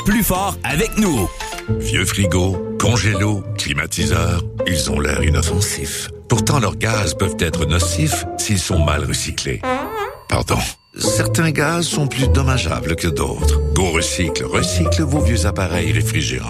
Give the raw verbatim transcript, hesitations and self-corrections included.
plus fort avec nous. Vieux frigo, congélo, climatiseur, ils ont l'air inoffensifs. Pourtant, leurs gaz peuvent être nocifs s'ils sont mal recyclés. Pardon. Certains gaz sont plus dommageables que d'autres. Go Recycle recycle vos vieux appareils réfrigérants.